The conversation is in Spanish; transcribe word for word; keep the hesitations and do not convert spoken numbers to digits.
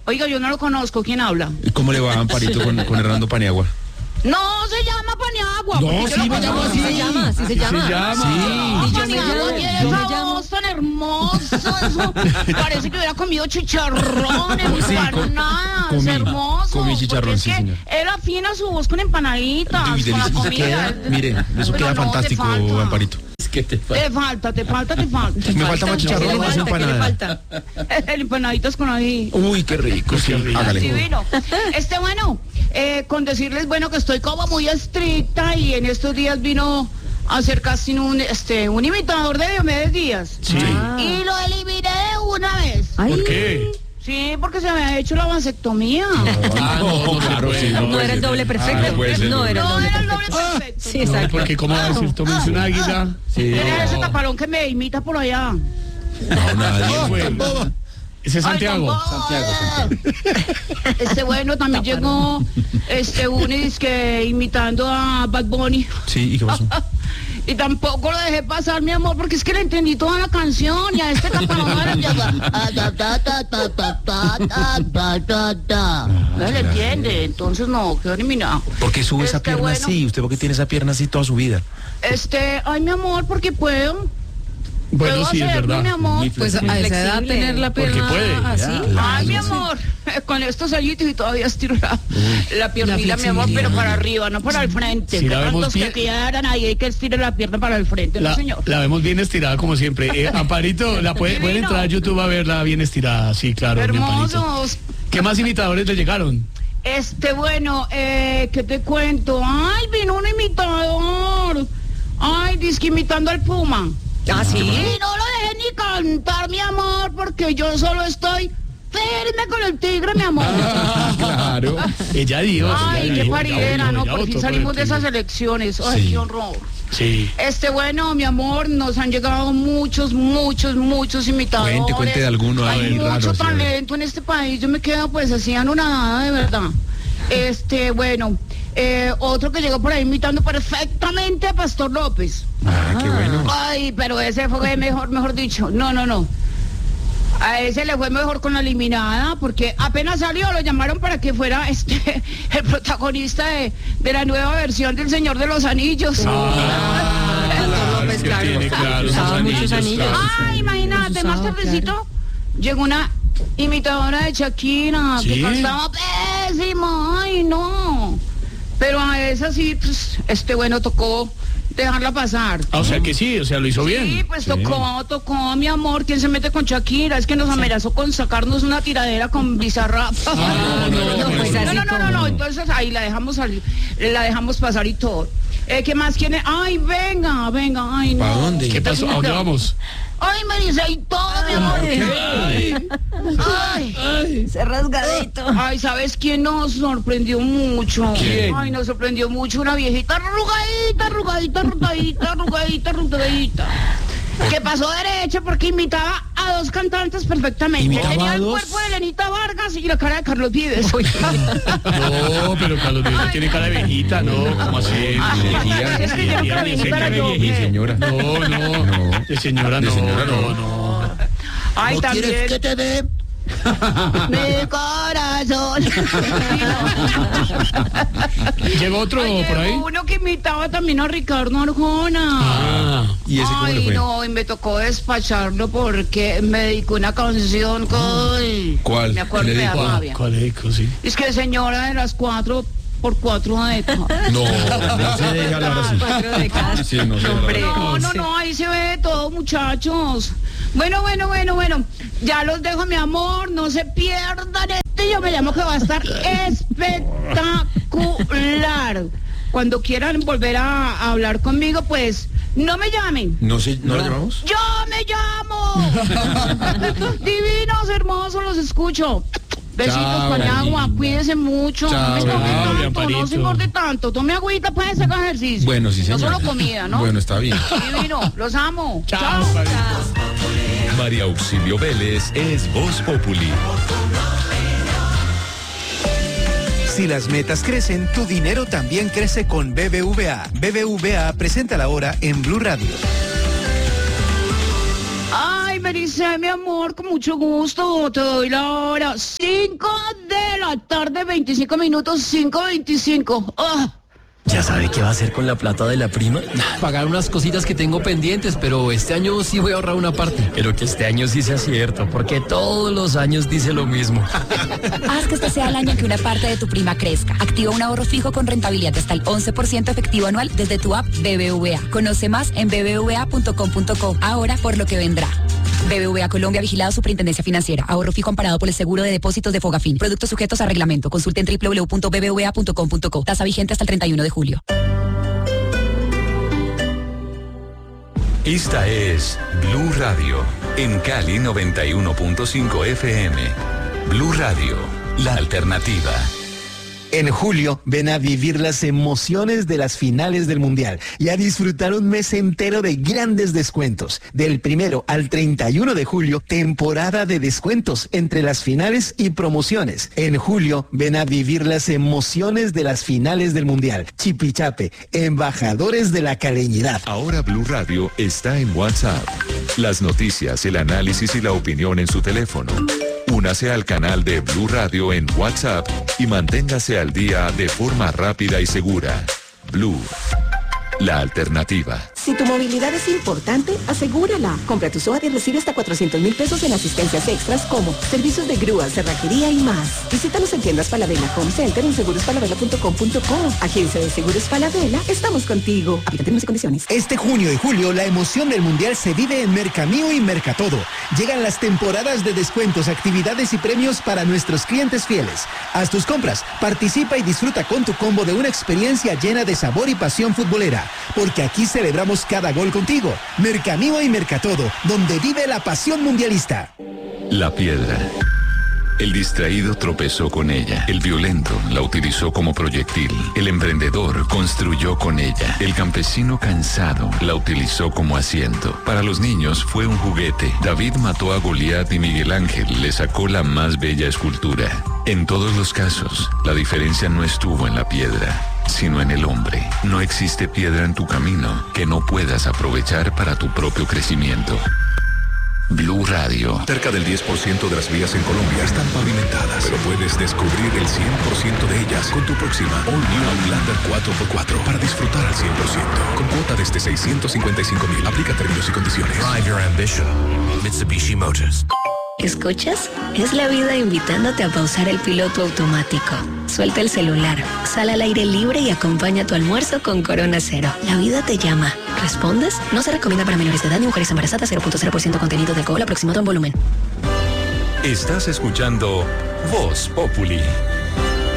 Oiga, yo no lo conozco, ¿quién habla? ¿Cómo le va, Amparito, con, con Hernando Paniagua? No se llama Paniagua. No, sí me llamo así. Se llama, sí se llama. Se llama. Sí. yo me Paniagua llamo- tiene yo me esa llamo- voz tan hermosa, eso. Parece que hubiera comido chicharrón, Sí, com- empanadas, comí, hermoso. comí chicharrón, porque es sí, que señor. él afina su voz con empanaditas, Uy, con la delicioso, comida. queda, mire, eso Pero queda no, te fantástico, falta. Amparito. Es que te Te falta, te falta, te falta. Me falta más chicharrón o más ¿Qué le empanada. falta? El empanaditas con ahí. Uy, qué rico, sí, hágale. Divino. Este, bueno, eh, con decirles, bueno, que estoy como muy estricta y en estos días vino a hacer casting un, este, un imitador de Diomedes Díaz. Sí. Y lo eliminé de una vez. Ay, ¿Por qué? Sí, porque se me había hecho la vasectomía. Ah, no, no, claro, sí, no puede era el ser. doble Ah, perfecto. no puede ser. No era el No doble era el perfecto. doble perfecto. Sí, No, exacto. porque cómo va a decir, tómense una águila. Sí. Era ese taparón que me imita por allá. No, nadie. Fue. Ese es Santiago. Ay, Santiago, Este bueno también llegó este Unis que imitando a Bad Bunny. Sí, ¿y qué pasó? Y tampoco lo dejé pasar, mi amor, porque es que le entendí toda la canción y a este taparón no le no le entiende, entonces no, quedó eliminado. ¿Por qué sube esa Este, pierna bueno. así? ¿Usted por qué tiene esa pierna así toda su vida? Este, ay, mi amor, porque puedo. Bueno, ¿Puedo sí, es hacerlo, verdad. mi amor? Muy Pues a flexible. esa edad Flexible. tener la Porque pierna puede. así. Ay, mi amor, con estos añitos y todavía estiro la, la piernita, mi amor, pero para arriba, no para el frente. Sí, que la vemos tantos que bien. quieran ahí, hay que estirar la pierna para el frente, La, ¿no, señor? la vemos bien estirada como siempre. Eh, Amparito, la puede, pueden Divino. entrar a YouTube a verla bien estirada. Sí, claro, mi Amparito. Hermosos. ¿Qué más imitadores le llegaron? Este, bueno, eh, ¿qué te cuento? Ay, vino un imitador. Ay, disque imitando al Puma. Ah, sí. Y no lo dejé ni cantar, mi amor, porque yo solo estoy firme con el tigre, mi amor. Claro. Ella dijo. Ay, ella qué dijo, paridera, ya ¿no? votó Por fin por salimos el de esas tigre. elecciones. Ay, Sí. qué horror. Sí. Este, bueno, mi amor, nos han llegado muchos, muchos, muchos imitadores. Cuente, cuente de alguno Hay ahí mucho raro, sí, a ver. talento en este país. Yo me quedo, pues, así anonadada, de verdad. Este, bueno, eh, otro que llegó por ahí imitando perfectamente a Pastor López. Ah, qué bueno. Ay, pero ese fue mejor, mejor dicho. No, no, no. A ese le fue mejor con la eliminada, porque apenas salió, lo llamaron para que fuera este el protagonista de, de la nueva versión del Señor de los Anillos. Ah, claro, es que claro. tiene, claro, Usaba sus muchos anillos. claro. Ay, imagínate, Los más usaba, tardecito llegó una imitadora de Shakira ¿Sí? que cantaba pésimo. Ay, no. Pero a esa sí, pues, este bueno tocó dejarla pasar. Ah, o sea que sí, o sea, lo hizo bien. Sí, pues tocó, tocó, mi amor. ¿Quién se mete con Shakira? Es que nos amenazó con sacarnos una tiradera con Bizarrap. Ah, no, no, No, pues no, así no, no, no, no, como- entonces ahí la dejamos salir, la dejamos pasar y todo. Eh, ¿Qué más quiere? Ay, venga, venga, ay, no. ¿Para dónde? ¿Qué pasó? ¿A dónde vamos? Ay, Marisa, y todo, mi amor. Ay, ay, Se rasgadito. ay, ¿sabes quién nos sorprendió mucho? ¿Quién? Ay, nos sorprendió mucho una viejita arrugadita, arrugadita, arrugadita, arrugadita, arrugadita. Que pasó derecha porque imitaba a dos cantantes perfectamente. ¿Imitaba Tenía a el dos? cuerpo de Lenita Vargas y la cara de Carlos Vives. No, pero Carlos Vives Ay. tiene cara de viejita, ¿no? ¿Cómo así? Ay, Viejía, es que yo creo que Viejía, para yo. viejía. Señora. No, no, No. de señora De no, señora no. no, no. Ay, también. te dé? Mi corazón. ¿Llegó otro Oye, por ahí? uno que imitaba también a Ricardo Arjona. Ah, ¿Y ese cómo le Ay, fue? no, y me tocó despacharlo porque me dedicó una canción con... ¿Cuál? Me acuerdo ¿Qué le de dedicó? Fabia. ¿cuál es? Sí. Es que señora de las cuatro por cuatro décadas. No, no se deja hablar así. Cuatro décadas. Sí, no se deja Hombre. hablar. No, no, no, ahí se ve de todo, muchachos. Bueno, bueno, bueno, bueno. Ya los dejo, mi amor. No se pierdan este. Yo me llamo que va a estar espectacular. Cuando quieran volver a, a hablar conmigo, pues no me llamen. ¿No, se, ¿no la llamamos? ¡Yo me llamo! Divinos, hermosos, los escucho. Besitos, Chao, Paniagua, linda. cuídense mucho. Chao, no me engorde chao, tanto, Amparito. no se engorde tanto. Tome agüita, puede hacer ejercicio. Bueno, sí, señor. No solo comida, ¿no? Bueno, está bien. Divino, los amo. Chao. María Auxilio Vélez es Voz Populi. Si las metas crecen, tu dinero también crece con B B V A. B B V A presenta la hora en Blue Radio. Ay, feliz día, mi amor, con mucho gusto. Te doy la hora. cinco de la tarde, veinticinco minutos, cinco veinticinco. Ah. ¿Ya sabe qué va a hacer con la plata de la prima? Pagar unas cositas que tengo pendientes, pero este año sí voy a ahorrar una parte. Pero que este año sí sea cierto, porque todos los años dice lo mismo. Haz que este sea el año en que una parte de tu prima crezca. Activa un ahorro fijo con rentabilidad de hasta el once por ciento efectivo anual desde tu app B B V A. Conoce más en b b v a punto com punto co. Ahora por lo que vendrá. B B V A Colombia, vigilado Superintendencia Financiera. Ahorro fijo amparado por el seguro de depósitos de Fogafín. Productos sujetos a reglamento. Consulte en w w w punto b b v a punto com punto co. Tasa vigente hasta el treinta y uno de julio. Esta es Blue Radio, en Cali noventa y uno punto cinco F M. Blue Radio, la alternativa. En julio, ven a vivir las emociones de las finales del Mundial y a disfrutar un mes entero de grandes descuentos. Del primero al treinta y uno de julio, temporada de descuentos entre las finales y promociones. En julio, ven a vivir las emociones de las finales del Mundial. Chipichape, embajadores de la caleñidad. Ahora Blue Radio está en WhatsApp. Las noticias, el análisis y la opinión en su teléfono. Únase al canal de Blue Radio en WhatsApp y manténgase al día de forma rápida y segura. Blue, la alternativa. Si tu movilidad es importante, asegúrala. Compra tu SOAT y recibe hasta cuatrocientos mil pesos en asistencias extras como servicios de grúa, cerrajería y más. Visítanos en tiendas Falabella Home Center en seguros falabella punto com punto co. Agencia de Seguros Falabella, estamos contigo. Aplica términos y condiciones. Este junio y julio, la emoción del Mundial se vive en Mercamío y Mercatodo. Llegan las temporadas de descuentos, actividades y premios para nuestros clientes fieles. Haz tus compras, participa y disfruta con tu combo de una experiencia llena de sabor y pasión futbolera. Porque aquí celebramos cada gol contigo. Mercamío y Mercatodo, donde vive la pasión mundialista. La piedra. El distraído tropezó con ella. El violento la utilizó como proyectil. El emprendedor construyó con ella. El campesino cansado la utilizó como asiento. Para los niños fue un juguete. David mató a Goliat y Miguel Ángel le sacó la más bella escultura. En todos los casos, la diferencia no estuvo en la piedra, sino en el hombre. No existe piedra en tu camino que no puedas aprovechar para tu propio crecimiento. Blue Radio. Cerca del diez por ciento de las vías en Colombia están pavimentadas, pero puedes descubrir el cien por ciento de ellas con tu próxima All New Outlander cuatro por cuatro para disfrutar al cien por ciento. Con cuota desde seiscientos cincuenta y cinco mil. Aplica términos y condiciones. Drive your ambition. Mitsubishi Motors. ¿Escuchas? Es la vida invitándote a pausar el piloto automático. Suelta el celular, sal al aire libre y acompaña tu almuerzo con Corona Cero. La vida te llama. ¿Respondes? No se recomienda para menores de edad ni mujeres embarazadas. Cero punto cero por ciento contenido de alcohol aproximado en volumen. Estás escuchando Voz Populi.